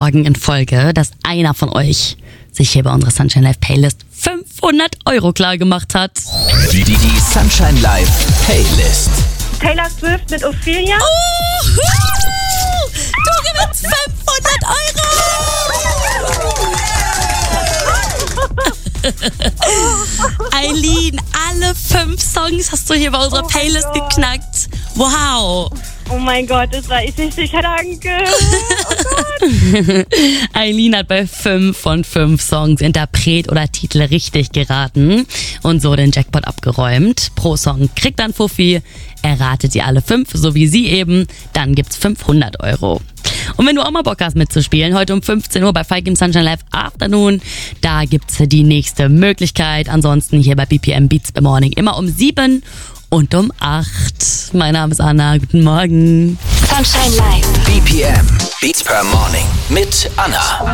Tagen in Folge, dass einer von euch sich hier bei unserer Sunshine Live Playlist 500 € klar gemacht hat. Die Sunshine Live Playlist. Taylor Swift mit Ophelia. Du gewinnst 500 €! Eileen, alle 5 Songs hast du hier bei unserer Playlist geknackt. Wow! Oh mein Gott, das war ich nicht sicher, danke. Oh Gott. Eileen hat bei 5 von 5 Songs Interpret oder Titel richtig geraten und so den Jackpot abgeräumt. Pro Song kriegt dann Fuffi, erratet ihr alle 5, so wie sie eben, dann gibt's 500 €. Und wenn du auch mal Bock hast mitzuspielen, heute um 15 Uhr bei Feig im Sunshine Live Afternoon, da gibt's die nächste Möglichkeit. Ansonsten hier bei BPM Beats per Morning immer um 7 und um 8. Mein Name ist Anna, guten Morgen. Sunshine Live. BPM Beats per Morning mit Anna.